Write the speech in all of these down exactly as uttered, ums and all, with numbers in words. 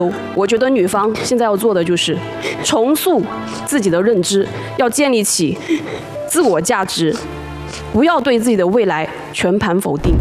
我觉得女方现在要做的就是重塑自己的认知，要建立起自我价值，不要对自己的未来全盘否定。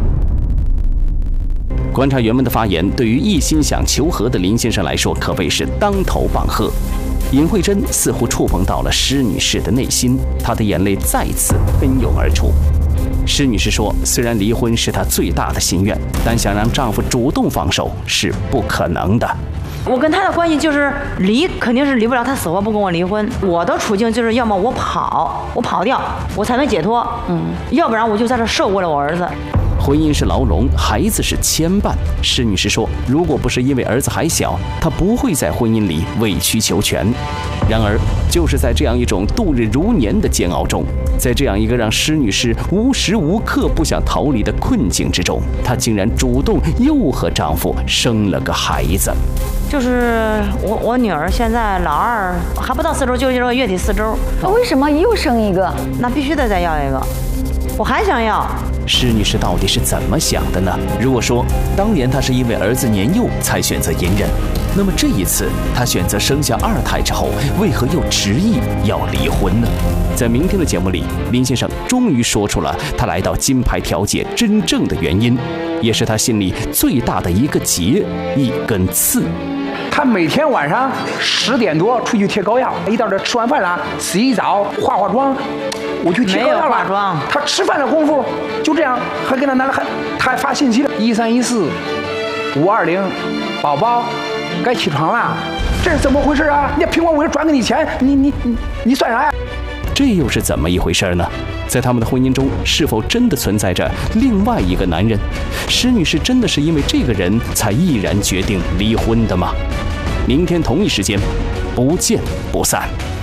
观察员们的发言，对于一心想求和的林先生来说，可谓是当头棒喝。尹慧珍似乎触碰到了施女士的内心，她的眼泪再次喷涌而出。施女士说，虽然离婚是她最大的心愿，但想让丈夫主动放手是不可能的。 我跟他的关系就是离，肯定是离不了，他死活不跟我离婚。我的处境就是，要么我跑，我跑掉，我才能解脱。嗯，要不然我就在这受过了我儿子。 婚姻是牢笼，孩子是牵绊。施女士说，如果不是因为儿子还小，她不会在婚姻里委曲求全。然而，就是在这样一种度日如年的煎熬中，在这样一个让施女士无时无刻不想逃离的困境之中，她竟然主动又和丈夫生了个孩子。 就是我，我女儿现在老二还不到四周，就这个月底四周。 为什么又生一个？ 那必须得再要一个，我还想要。 施女士到底是怎么想的呢？如果说当年她是因为儿子年幼才选择隐忍，那么这一次她选择生下二胎之后，为何又执意要离婚呢？在明天的节目里，林先生终于说出了他来到金牌调解真正的原因，也是他心里最大的一个结，一根刺。 他每天晚上十点多出去贴膏药，一到这吃完饭了，洗洗澡，化化妆，我去贴膏药了。 化妆。 他吃饭的功夫就这样，还跟他男的还他还发信息了，一三一四五二零，宝宝该起床了，这是怎么回事啊？你苹果我就转给你钱，你你你你算啥呀？ 这又是怎么一回事呢？在他们的婚姻中，是否真的存在着另外一个男人？施女士真的是因为这个人才毅然决定离婚的吗？明天同一时间，不见不散。